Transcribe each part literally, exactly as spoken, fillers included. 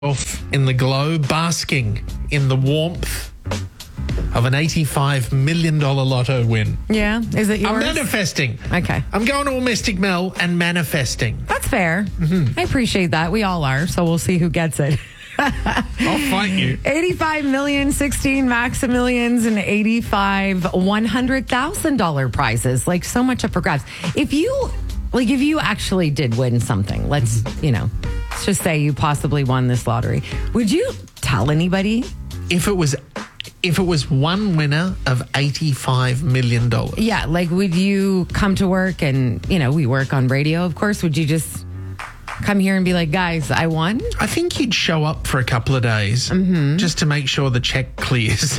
off in the glow, basking in the warmth of an eighty-five million dollars lotto win. Yeah? Is it yours? I'm manifesting. Okay. I'm going to a Mystic Mel and manifesting. That's fair. Mm-hmm. I appreciate that. We all are, so we'll see who gets it. I'll fight you. eighty-five million, sixteen Maximilians, and eighty-five one hundred thousand dollars prizes. Like, so much up for grabs. If you, like, if you actually did win something, let's, you know, let's just say you possibly won this lottery, would you tell anybody? If it was... If it was one winner of eighty-five million dollars. Yeah, like, would you come to work and, you know, we work on radio, of course. Would you just come here and be like, guys, I won? I think you'd show up for a couple of days mm-hmm. just to make sure the check clears.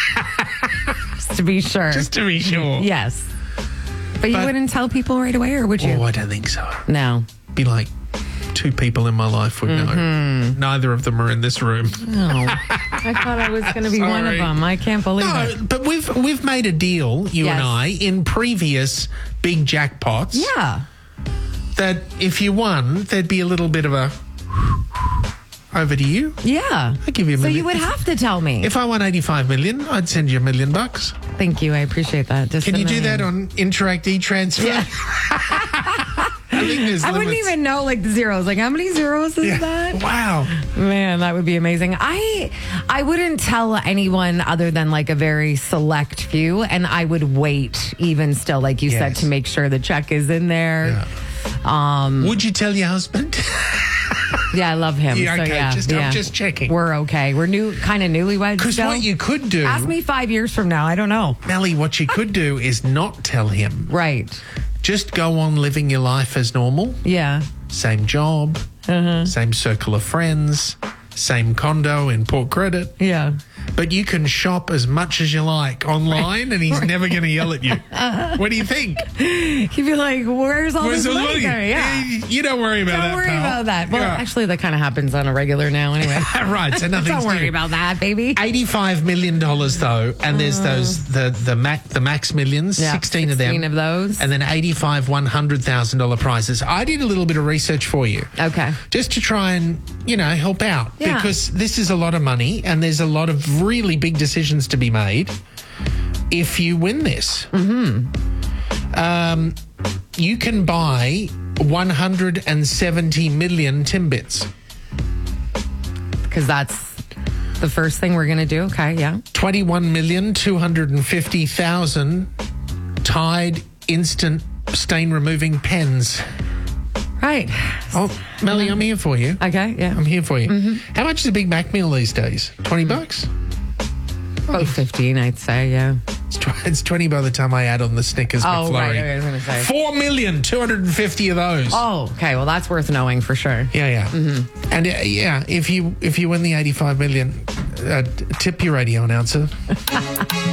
Just to be sure. Just to be sure. Yes. But you But- wouldn't tell people right away, or would you? Oh, I don't think so. No. Be like, two people in my life would know. Mm-hmm. Neither of them are in this room. No. I thought I was going to be one of Sorry. them. I can't believe No, it. but we've we've made a deal, you Yes. and I, in previous big jackpots. Yeah. That if you won, there'd be a little bit of a over to you. Yeah. I'd give you a So million. you would have to tell me. If I won eighty-five million, I'd send you a million bucks. Thank you. I appreciate that. Just Can a you do million. that on Interact e-transfer? Yeah. I think there's I wouldn't limits. even know, like, the zeros. Like, how many zeros is Yeah. that? Wow. Man, that would be amazing. I I wouldn't tell anyone other than, like, a very select few, and I would wait even still, like you said, Yes. to make sure the check is in there. Um, Would you tell your husband? yeah, I love him. Yeah, so, okay, yeah, just- I'm yeah. just checking. We're okay. We're new, kind of newlyweds. Because still. what you could do, Ask me five years from now. I don't know. Melly, what you could do is not tell him. Right. Just go on living your life as normal. Yeah. Same job, Uh-huh. same circle of friends, same condo in Port Credit. Yeah. But you can shop as much as you like online, and he's never going to yell at you. What do you think? He'd be like, where's all Where's this the money money? going? Yeah. Eh, You don't worry about Don't that, worry pal. about that. Well, Yeah. actually, that kind of happens on a regular now anyway. Right, so nothing's Don't worry new. about that, baby. eighty-five million dollars though, and there's those the the Mac the Max Millions, Yeah, sixteen of them, sixteen of those. and then eighty-five one hundred thousand dollar prizes. I did a little bit of research for you, Okay. just to try and you know help out Yeah. because this is a lot of money and there's a lot of really big decisions to be made if you win this. Mm-hmm. Um, you can buy one hundred seventy million Timbits. Because that's the first thing we're going to do. Okay, yeah. twenty-one million two hundred fifty thousand Tide instant stain removing pens. Right. Oh, Melly, I'm here for you. Okay, yeah. I'm here for you. How much is a Big Mac meal these days? twenty bucks? About fifteen, I'd say, yeah. It's, tw- it's twenty by the time I add on the Snickers Oh, McFlurry. right, okay, I was going to say. four million two hundred fifty of those. Oh, okay, well, that's worth knowing for sure. Yeah, yeah. And uh, yeah, if you if you win the eighty-five million, uh, tip your radio announcer.